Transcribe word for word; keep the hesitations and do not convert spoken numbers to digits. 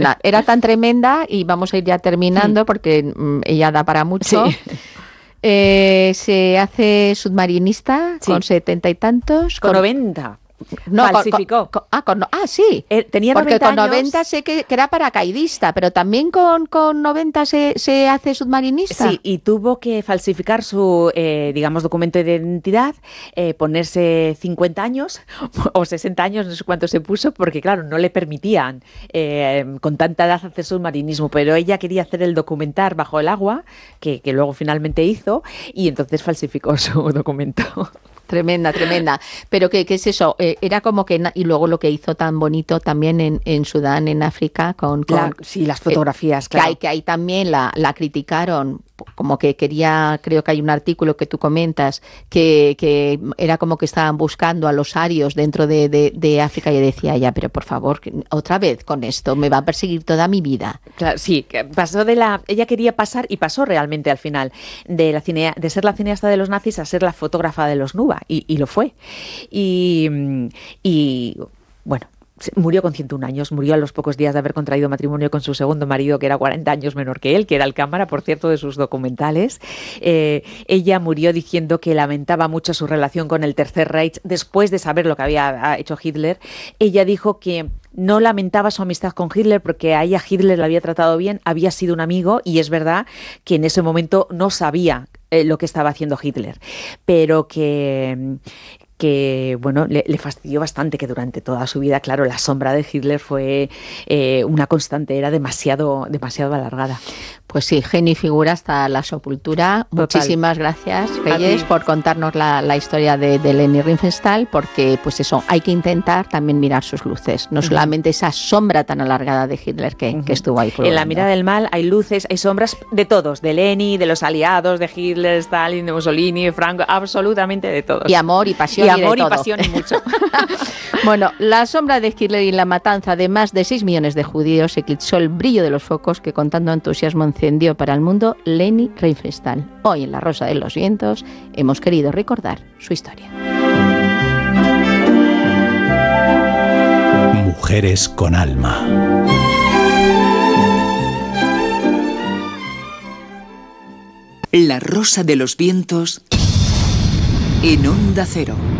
tremenda. Era tan tremenda, y vamos a ir ya terminando mm. porque mm, ella da para mucho. Sí. Eh, se hace submarinista sí. con setenta y tantos. Con, con noventa. No, falsificó. Con, con, ah, con, ah, sí. Eh, tenía Porque noventa con años. noventa sé que, que era paracaidista, pero también con, con noventa se, se hace submarinista. Sí, y tuvo que falsificar su, eh, digamos, documento de identidad, eh, ponerse cincuenta años o sesenta años, no sé cuánto se puso, porque claro, no le permitían eh, con tanta edad hacer submarinismo, pero ella quería hacer el documentar bajo el agua, que, que luego finalmente hizo, y entonces falsificó su documento. Tremenda, tremenda. Pero ¿qué, qué es eso? Eh, era como que... Y luego lo que hizo tan bonito también en, en Sudán, en África, con... con la, sí, las fotografías, eh, claro. Que, hay, que ahí también la, la criticaron, como que quería... Creo que hay un artículo que tú comentas, que, que era como que estaban buscando a los arios dentro de, de, de África, y decía ya, pero por favor, otra vez con esto, me va a perseguir toda mi vida. Claro, sí, que pasó de la... Ella quería pasar, y pasó realmente al final, de, la cinea, de ser la cineasta de los nazis a ser la fotógrafa de los Nuba. Y, y lo fue. Y, y bueno, murió con ciento uno años, murió a los pocos días de haber contraído matrimonio con su segundo marido, que era cuarenta años menor que él, que era el cámara, por cierto, de sus documentales. Eh, ella murió diciendo que lamentaba mucho su relación con el Tercer Reich después de saber lo que había hecho Hitler. Ella dijo que no lamentaba su amistad con Hitler porque a ella Hitler la había tratado bien, había sido un amigo, y es verdad que en ese momento no sabía eh, lo que estaba haciendo Hitler, pero que... que bueno, le, le fastidió bastante que durante toda su vida, claro, la sombra de Hitler fue eh, una constante, era demasiado, demasiado alargada. Pues sí, genio y figura hasta la sepultura. Total. Muchísimas gracias, Reyes, por contarnos la, la historia de, de Leni Riefenstahl, porque pues eso, hay que intentar también mirar sus luces, no uh-huh. solamente esa sombra tan alargada de Hitler que, uh-huh. que estuvo ahí pululando. En la mirada del mal hay luces, hay sombras de todos, de Leni, de los aliados, de Hitler, Stalin, de Mussolini, de Franco, absolutamente de todos. Y amor y pasión. Y amor y, y pasión y mucho. Bueno, la sombra de Hitler y la matanza de más de seis millones de judíos eclipsó el brillo de los focos que con tanto entusiasmo encendió para el mundo Leni Riefenstahl. Hoy en La Rosa de los Vientos hemos querido recordar su historia. Mujeres con alma. La Rosa de los Vientos en Onda Cero.